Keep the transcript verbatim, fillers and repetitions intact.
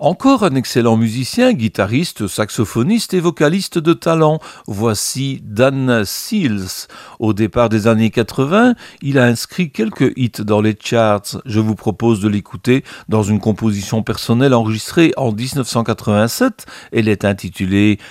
Encore un excellent musicien, guitariste, saxophoniste et vocaliste de talent. Voici Dan Seals. Au départ des années quatre-vingts, il a inscrit quelques hits dans les charts. Je vous propose de l'écouter dans une composition personnelle enregistrée en dix-neuf cent quatre-vingt-sept. Elle est intitulée